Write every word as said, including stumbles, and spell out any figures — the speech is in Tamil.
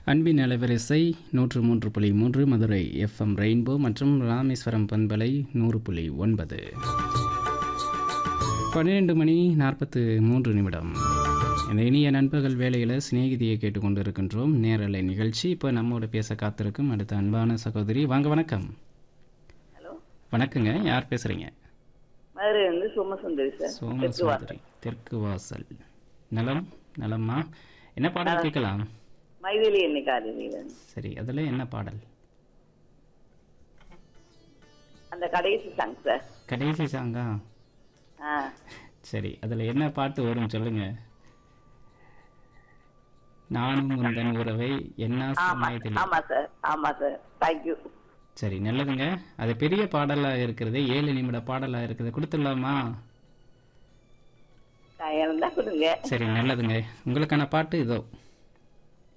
அன்பின் அலைவரிசை நூற்று மூன்று புள்ளி மூன்று மதுரை எஃப்எம் ரெயின்போ மற்றும் ராமேஸ்வரம் பண்பலை நூறு புள்ளி ஒன்பது. பன்னிரெண்டு மணி நாற்பத்து மூன்று நிமிடம். இந்த இனிய நண்பர்கள் வேலையில் சிநேகிதியை கேட்டுக்கொண்டு இருக்கின்றோம். நேரலை நிகழ்ச்சி. இப்போ நம்மோட பேச காத்திருக்கும் அடுத்த அன்பான சகோதரி. வாங்க, வணக்கம். ஹலோ, வணக்கங்க. யார் பேசுறீங்க? மதுரை வந்து சோமசுந்தரி சார். சோமசுந்தரி, தெற்கு வாசல். நலம் நலம்மா. என்ன பாடல் கேட்கலாம்? மைதிலி என்னைக்காது நீலன். சரி, அதில் என்ன பாடல்? அந்த கடைசி சாங் சார். கடைசி சாங்கா? ஆ, சரி, அதில் என்ன பாட்டு வரும் சொல்லுங்க. நானும் முந்தன் உறவை என்ன ஆமா சமாயத்தில். ஆமா சார், ஆமா சார். தேங்க்யூ. சரி, நல்லதுங்க. அது பெரிய பாடலாக இருக்கிறது, ஏழு நிமிட பாடலாக இருக்குது. கொடுத்துடலாமா? இருந்தா கொடுங்க. சரி, நல்லதுங்க. உங்களுக்கான பாட்டு இதோ.